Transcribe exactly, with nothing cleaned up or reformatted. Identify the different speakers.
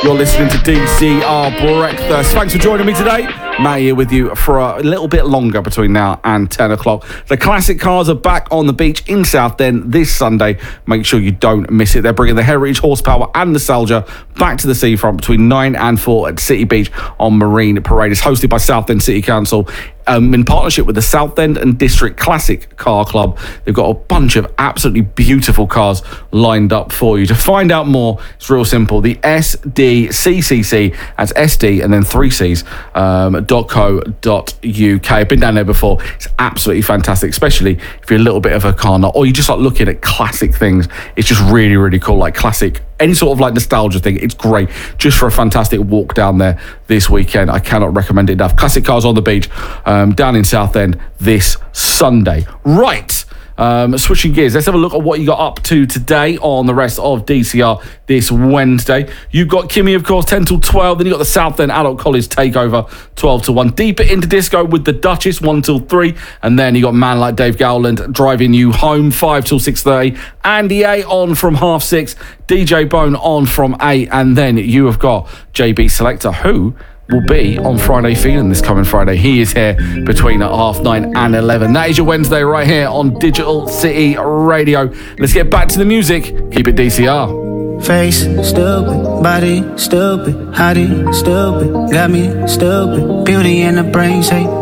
Speaker 1: You're listening to D C R Breakfast. Thanks for joining me today. Matt here with you for a little bit longer between now and ten o'clock. The classic cars are back on the beach in Southend this Sunday. Make sure you don't miss it. They're bringing the heritage, horsepower and nostalgia back to the seafront between nine and four at City Beach on Marine Parade. It's hosted by Southend City Council. Um, in partnership with the Southend and District Classic Car Club. They've got a bunch of absolutely beautiful cars lined up for you. To find out more, it's real simple. The S D C C C, that's S D and then three C's, um, .co.uk. I've been down there before. It's absolutely fantastic, especially if you're a little bit of a car nut or you just like looking at classic things. It's just really, really cool, like classic, any sort of like nostalgia thing. It's great just for a fantastic walk down there this weekend. I cannot recommend it enough. Classic cars on the beach um, down in Southend this Sunday. Right. Um, switching gears, let's have a look at what you got up to today on the rest of D C R this Wednesday. You've got Kimmy, of course, ten till twelve. Then you've got the Southend Adult College Takeover, twelve to one. Deeper into disco with the Duchess, one till three. And then you got Man Like Dave Gowland driving you home, five till six thirty. Andy A on from half six. D J Bone on from eight. And then you have got J B Selector, who will be on Friday Feeling this coming Friday. He is here between half nine and eleven. That is your Wednesday right here on Digital City Radio. Let's get back to the music. Keep it D C R.
Speaker 2: Face stupid, body stupid, hottie stupid, got me stupid, beauty in the brain say